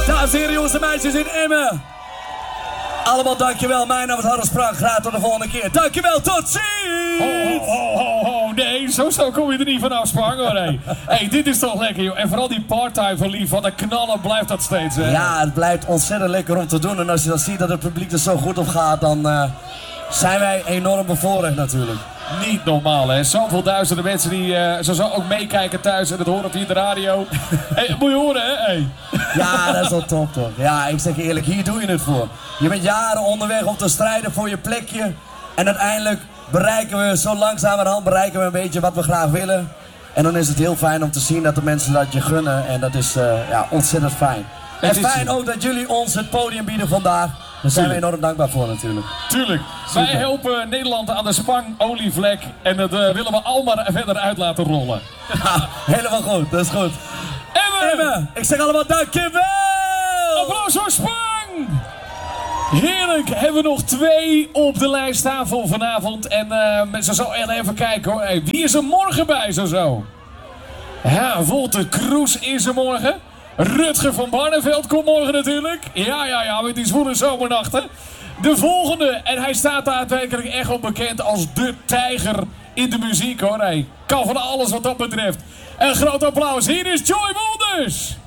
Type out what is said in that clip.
Dames en heren, jongens en meisjes in Emmen. Allemaal dankjewel. Mijn naam is Harro Sprang. Graag tot de volgende keer. Dankjewel, tot ziens! Ho. Nee, zo kom je er niet vanaf, Sprang hoor. Hey, dit is toch lekker, joh. En vooral die part-time van Lief. Wat een knallen blijft dat steeds, hè? Ja, het blijft ontzettend lekker om te doen. En als je dan ziet dat het publiek er zo goed op gaat, dan zijn wij enorm bevoorrecht natuurlijk. Niet normaal, hè? Zoveel duizenden mensen die zo ook meekijken thuis en het horen via de radio. Hey, moet je horen, hè? Hey. Ja, dat is wel top toch. Ja, ik zeg je eerlijk, hier doe je het voor. Je bent jaren onderweg om te strijden voor je plekje. En uiteindelijk bereiken we, zo langzamerhand bereiken we een beetje wat we graag willen. En dan is het heel fijn om te zien dat de mensen dat je gunnen. En dat is ja, ontzettend fijn. En fijn ook dat jullie ons het podium bieden vandaag. Daar zijn we enorm dankbaar voor natuurlijk. Tuurlijk. Wij helpen Nederland aan de Spang-olievlek. En dat willen we allemaal verder uit laten rollen. Ja, helemaal goed, dat is goed. Emmen, ik zeg allemaal dankjewel! Applaus voor Spang! Heerlijk, hebben we nog 2 op de lijst staan voor vanavond. En zo even kijken hoor. Hey, wie is er morgen bij zo? Ja, Wolter Kroes is er morgen. Rutger van Barneveld komt morgen natuurlijk. Ja, met die zwoele zomernachten. De volgende, en hij staat daadwerkelijk echt wel bekend als de tijger in de muziek hoor. Hij kan van alles wat dat betreft. Een groot applaus, hier is Joy Wolders!